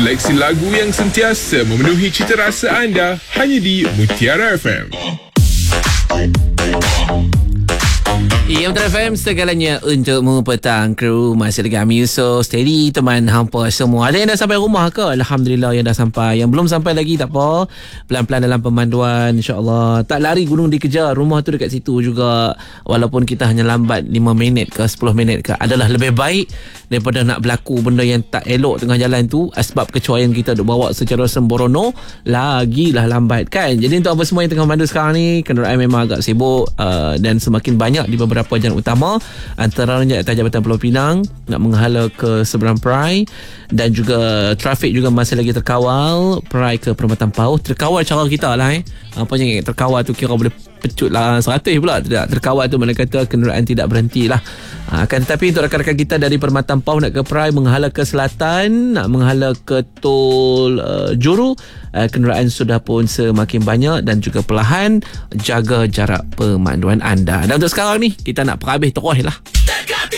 Seleksi lagu yang sentiasa memenuhi cita rasa anda hanya di Mutiara FM. Ya, Mutiara FM segalanya untukmu petang. Kru masih lagi Ami Yusof, steady teman hampa semua. Ada yang dah sampai rumah ke? Alhamdulillah yang dah sampai. Yang belum sampai lagi tak apa, pelan-pelan dalam pemanduan, insyaAllah. Tak lari gunung dikejar, rumah tu dekat situ juga. Walaupun kita hanya lambat 5 minit ke 10 minit ke, adalah lebih baik daripada nak berlaku benda yang tak elok tengah jalan tu. Sebab kecuaian kita duk bawa secara sembrono, lagilah lambat kan. Jadi untuk apa semua yang tengah mandu sekarang ni, kenderaan memang agak sibuk dan semakin banyak di beberapa jalan utama, antaranya atas Jabatan Pulau Pinang nak menghala ke seberang Perai, dan juga trafik juga masih lagi terkawal Perai ke Perempatan Pauh. Terkawal cara kita lah apa yang terkawal tu kira boleh pecut lah 100 pula. Tidak, terkawal tu mana kata kenderaan tidak berhenti lah. Akan tetapi untuk rakan-rakan kita dari Perempatan Pauh nak ke Perai, menghala ke selatan, nak menghala ke Tol Juru, kenderaan sudah pun semakin banyak dan juga perlahan. Jaga jarak pemanduan anda. Dan untuk sekarang ni kita nak perhabis terus lah.